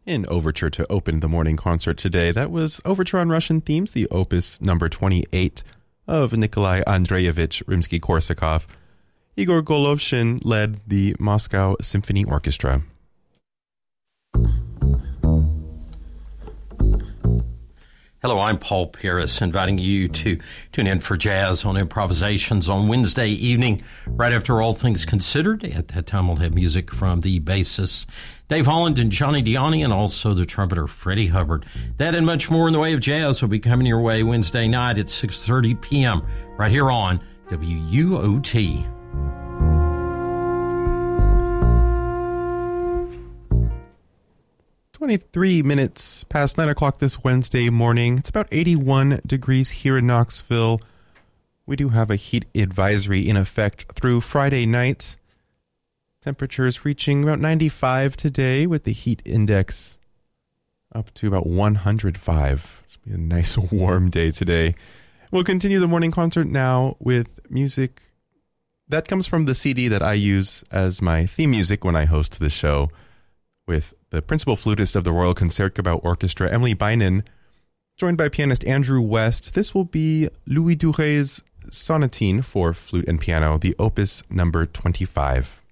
In Overture to open the morning concert today, that was Overture on Russian Themes, the opus number 28 of Nikolai Andreyevich Rimsky-Korsakov. Igor Golovshin led the Moscow Symphony Orchestra. Hello, I'm Paul Pierce, inviting you to tune in for Jazz on Improvisations on Wednesday evening, right after All Things Considered. At that time, we'll have music from the bassists Dave Holland and Johnny Diani, and also the trumpeter Freddie Hubbard. That and much more in the way of jazz will be coming your way Wednesday night at 6:30 p.m. right here on WUOT. 23 minutes past 9 o'clock this Wednesday morning. It's about 81 degrees here in Knoxville. We do have a heat advisory in effect through Friday night. Temperatures reaching about 95 today with the heat index up to about 105. It's be a nice warm day today. We'll continue the morning concert now with music that comes from the CD that I use as my theme music when I host the show, with the principal flutist of the Royal Concertgebouw Orchestra, Emily Beinen, joined by pianist Andrew West. This will be Louis Duré's Sonatine for flute and piano, the opus number 25.